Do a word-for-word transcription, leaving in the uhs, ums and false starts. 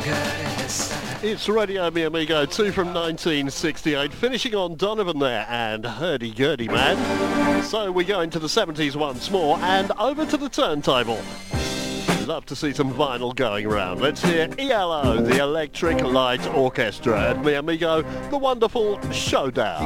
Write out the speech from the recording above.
It's Radio Mi Amigo, two from nineteen sixty-eight, finishing on Donovan there and Hurdy-Gurdy Man. So we go into the seventies once more and over to the turntable. Love to see some vinyl going around. Let's hear E L O, the Electric Light Orchestra, at Mi Amigo, the wonderful Showdown.